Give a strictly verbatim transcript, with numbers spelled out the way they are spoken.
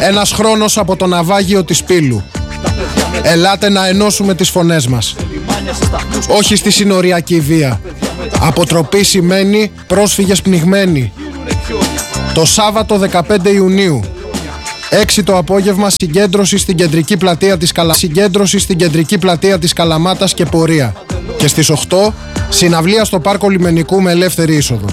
Ένας χρόνος από το ναυάγιο της Πύλου. Ελάτε να ενώσουμε τις φωνές μας. Όχι στη συνοριακή βία. Αποτροπή σημαίνει πρόσφυγες πνιγμένοι. Το Σάββατο δεκαπέντε Ιουνίου, έξι το απόγευμα, συγκέντρωση στην κεντρική πλατεία της, Καλα... συγκέντρωση στην κεντρική πλατεία της Καλαμάτας και πορεία. Και στις οκτώ συναυλία στο πάρκο Λιμενικού με ελεύθερη είσοδο.